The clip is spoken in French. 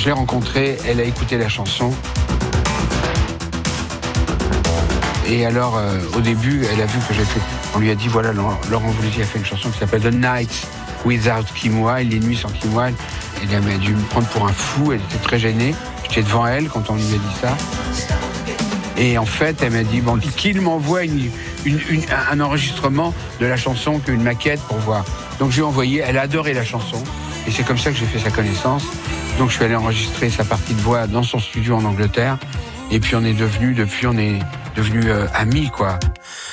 Je l'ai rencontrée, elle a écouté la chanson. Et alors, au début, elle a vu que j'ai fait... On lui a dit, voilà, Laurent Voulzy a fait une chanson qui s'appelle The Night Without Kim Wilde, les nuits sans Kim Wilde. Elle a dû me prendre pour un fou, elle était très gênée. J'étais devant elle quand on lui a dit ça. Et en fait, elle m'a dit, bon, qu'il m'envoie un enregistrement de la chanson, une maquette pour voir. Donc je lui ai envoyé, elle a adoré la chanson. Et c'est comme ça que j'ai fait sa connaissance. Donc je suis allé enregistrer sa partie de voix dans son studio en Angleterre. Et puis on est devenus amis, quoi.